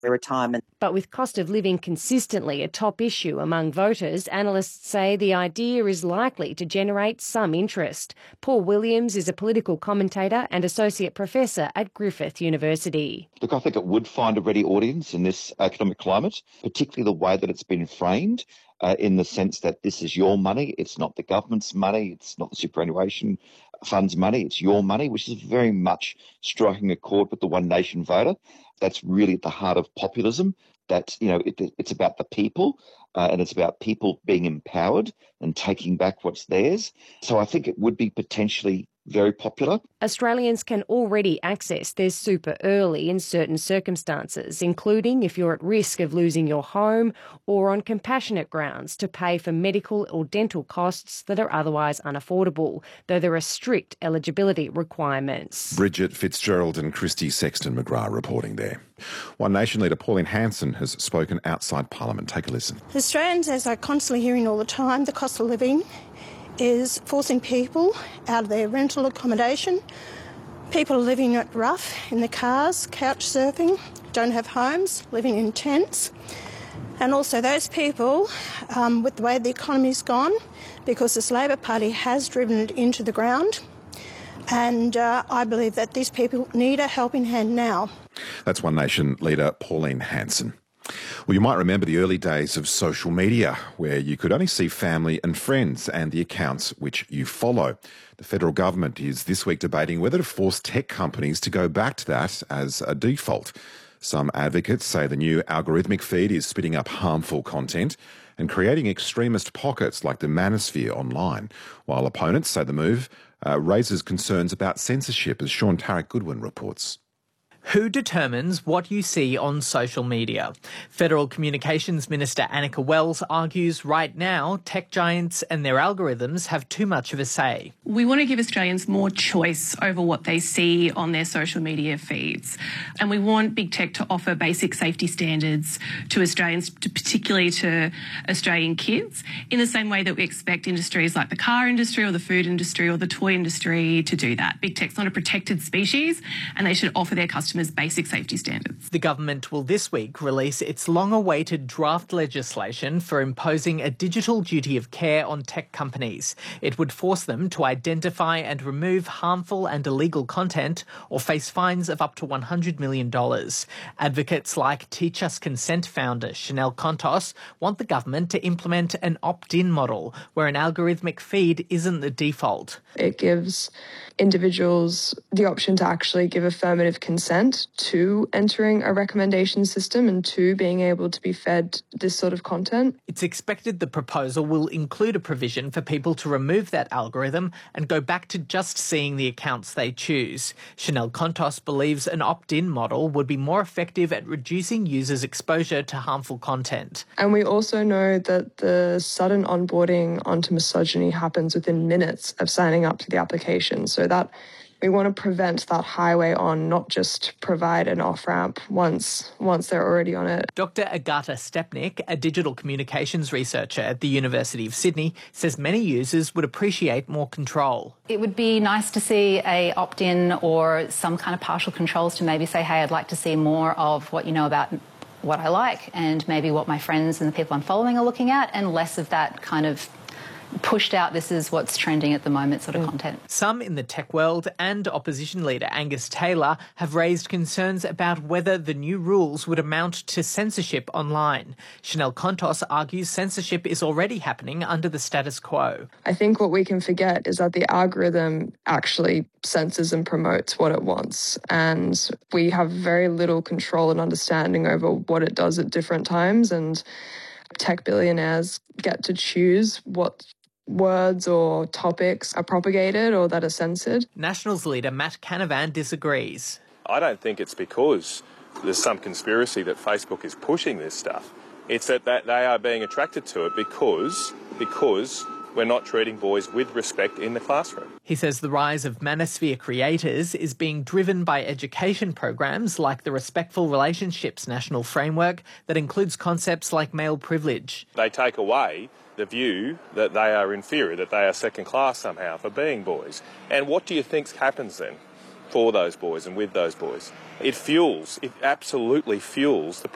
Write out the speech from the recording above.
their retirement. But with cost of living consistently a top issue among voters, analysts say the idea is likely to generate some interest. Paul Williams is a political commentator and associate professor at Griffith University. Look, I think it would find a ready audience in this economic climate, particularly the way that it's been framed, in the sense that this is your money, it's not the government's money, it's not the superannuation fund's money, it's your money, which is very much striking a chord with the One Nation voter. That's really at the heart of populism. That, it's about the people and it's about people being empowered and taking back what's theirs. So I think it would be potentially very popular. Australians can already access their super early in certain circumstances, including if you're at risk of losing your home or on compassionate grounds to pay for medical or dental costs that are otherwise unaffordable, though there are strict eligibility requirements. Bridget Fitzgerald and Christy Sexton-McGrath reporting there. One Nation leader Pauline Hanson has spoken outside Parliament. Take a listen. Australians, as I'm constantly hearing all the time, the cost of living is forcing people out of their rental accommodation. People are living it rough in the cars, couch surfing, don't have homes, living in tents. And also those people, with the way the economy's gone, because this Labor Party has driven it into the ground, and I believe that these people need a helping hand now. That's One Nation leader Pauline Hanson. Well, you might remember the early days of social media, where you could only see family and friends and the accounts which you follow. The federal government is this week debating whether to force tech companies to go back to that as a default. Some advocates say the new algorithmic feed is spitting up harmful content and creating extremist pockets like the manosphere online, while opponents say the move raises concerns about censorship, as Sean Tarrant-Goodwin reports. Who determines what you see on social media? Federal Communications Minister Annika Wells argues right now tech giants and their algorithms have too much of a say. We want to give Australians more choice over what they see on their social media feeds. And we want big tech to offer basic safety standards to Australians, particularly to Australian kids, in the same way that we expect industries like the car industry or the food industry or the toy industry to do that. Big tech's not a protected species and they should offer their customers basic safety standards. The government will this week release its long-awaited draft legislation for imposing a digital duty of care on tech companies. It would force them to identify and remove harmful and illegal content or face fines of up to $100 million. Advocates like Teach Us Consent founder Chanel Contos want the government to implement an opt-in model where an algorithmic feed isn't the default. It gives individuals the option to actually give affirmative consent to entering a recommendation system and to being able to be fed this sort of content. It's expected the proposal will include a provision for people to remove that algorithm and go back to just seeing the accounts they choose. Chanel Contos believes an opt-in model would be more effective at reducing users' exposure to harmful content. And we also know that the sudden onboarding onto misogyny happens within minutes of signing up to the application, so that we want to prevent that highway on, not just provide an off-ramp once they're already on it. Dr. Agata Stepnik, a digital communications researcher at the University of Sydney, says many users would appreciate more control. It would be nice to see a opt-in or some kind of partial controls to maybe say, hey, I'd like to see more of what you know about what I like and maybe what my friends and the people I'm following are looking at, and less of that kind of pushed out, this is what's trending at the moment sort of content. Some in the tech world and opposition leader Angus Taylor have raised concerns about whether the new rules would amount to censorship online. Chanel Contos argues censorship is already happening under the status quo. I think what we can forget is that the algorithm actually censors and promotes what it wants, and we have very little control and understanding over what it does at different times, and tech billionaires get to choose what words or topics are propagated or that are censored. Nationals leader Matt Canavan disagrees. I don't think it's because there's some conspiracy that Facebook is pushing this stuff. It's that they are being attracted to it because we're not treating boys with respect in the classroom. He says the rise of manosphere creators is being driven by education programs like the Respectful Relationships National Framework that includes concepts like male privilege. They take away the view that they are inferior, that they are second class somehow for being boys. And what do you think happens then for those boys and with those boys? It absolutely fuels the